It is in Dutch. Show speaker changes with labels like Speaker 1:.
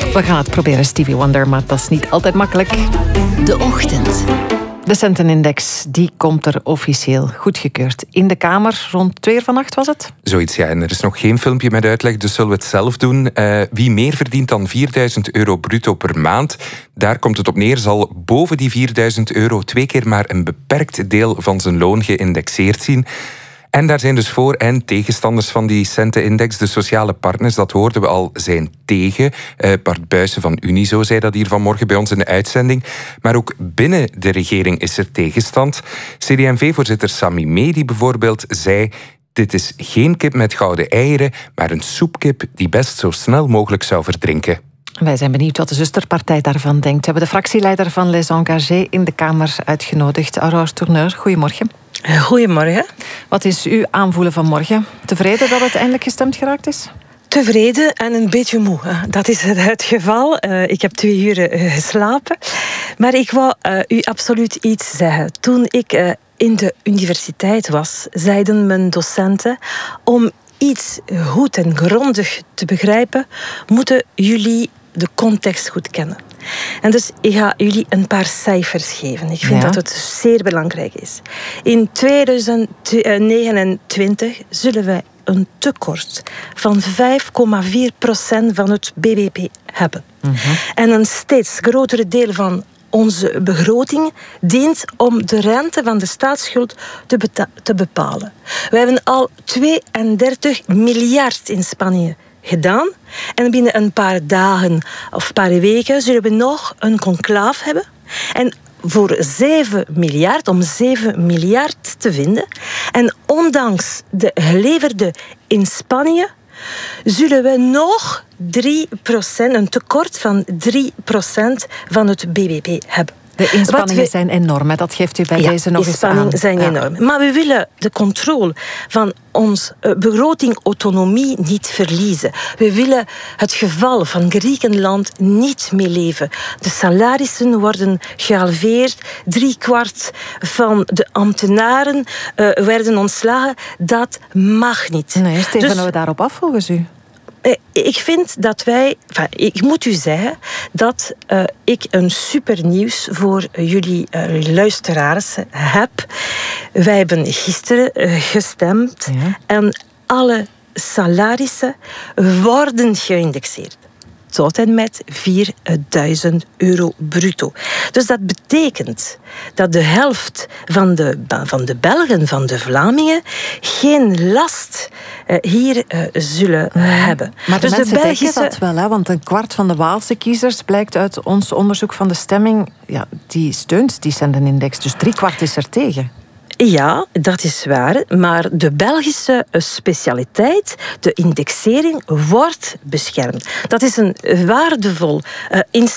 Speaker 1: We gaan het proberen, Stevie Wonder, maar dat is niet altijd makkelijk.
Speaker 2: De Ochtend.
Speaker 1: De Centenindex die komt er officieel goedgekeurd in de Kamer. Rond 2 uur vannacht was het?
Speaker 3: Zoiets, ja. En er is nog geen filmpje met uitleg, dus zullen we het zelf doen. Wie meer verdient dan €4.000 bruto per maand, daar komt het op neer, zal boven die €4.000 2 keer maar een beperkt deel van zijn loon geïndexeerd zien. En daar zijn dus voor- en tegenstanders van die Centenindex. De sociale partners, dat hoorden we al, zijn tegen. Bart Buijsen van Unizo zei dat hier vanmorgen bij ons in de uitzending. Maar ook binnen de regering is er tegenstand. CD&V-voorzitter Sami Medi bijvoorbeeld zei: dit is geen kip met gouden eieren, maar een soepkip die best zo snel mogelijk zou verdrinken.
Speaker 1: Wij zijn benieuwd wat de zusterpartij daarvan denkt. We hebben de fractieleider van Les Engagés in de Kamer uitgenodigd, Aurore Tourneur. Goedemorgen.
Speaker 4: Goedemorgen.
Speaker 1: Wat is uw aanvoelen vanmorgen? Tevreden dat het eindelijk gestemd geraakt is?
Speaker 4: Tevreden en een beetje moe. Dat is het geval. Ik heb 2 uur geslapen. Maar ik wou u absoluut iets zeggen. Toen ik in de universiteit was, zeiden mijn docenten: om iets goed en grondig te begrijpen, moeten jullie de context goed kennen. En dus ik ga jullie een paar cijfers geven. Ik vind dat het zeer belangrijk is. In 2029 zullen wij een tekort van 5,4% van het bbp hebben. En een steeds groter deel van onze begroting dient om de rente van de staatsschuld te bepalen. We hebben al 32 miljard in Spanje gedaan. En binnen een paar dagen of paar weken zullen we nog een conclaaf hebben. En voor 7 miljard, om 7 miljard te vinden. En ondanks de geleverde in Spanje zullen we nog 3%, een tekort van 3% van het bbp hebben.
Speaker 1: De inspanningen zijn enorm, hè? Dat geeft u bij deze nog eens aan.
Speaker 4: De inspanningen zijn enorm. Maar we willen de controle van onze begrotingautonomie niet verliezen. We willen het geval van Griekenland niet meeleven. De salarissen worden gehalveerd. 3/4 van de ambtenaren werden ontslagen. Dat mag niet.
Speaker 1: Nee, stevenen we daarop af volgens u?
Speaker 4: Ik vind dat ik moet u zeggen dat ik een super nieuws voor jullie luisteraars heb. Wij hebben gisteren gestemd en alle salarissen worden geïndexeerd. Tot en met €4.000 bruto. Dus dat betekent dat de helft van de Belgen, van de Vlamingen, geen last hier zullen hebben.
Speaker 1: Maar
Speaker 4: dus
Speaker 1: de mensen denken dat wel, hè? Want 1/4 van de Waalse kiezers, blijkt uit ons onderzoek van de stemming, die steunt die Centenindex. Dus 3/4 is er tegen.
Speaker 4: Ja, dat is waar. Maar de Belgische specialiteit, de indexering, wordt beschermd. Dat is een waardevol instrument.